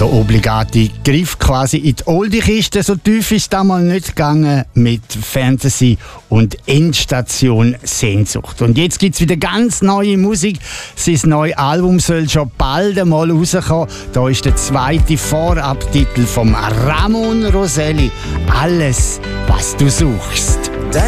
Der obligate Griff quasi in die Oldie-Kiste. So tief ist damals nicht gegangen mit Fantasy und Endstation Sehnsucht. Und jetzt gibt es wieder ganz neue Musik. Sein neues Album soll schon bald einmal rauskommen. Da ist der zweite Vorabtitel vom Ramon Roselli. Alles, was du suchst.